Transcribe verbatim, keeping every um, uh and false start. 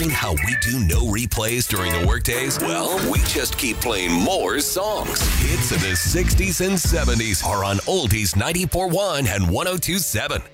Wondering how we do no replays during the workdays? Well, we just keep playing more songs. Hits of the sixties and seventies are on Oldies ninety-four point one and one oh two point seven.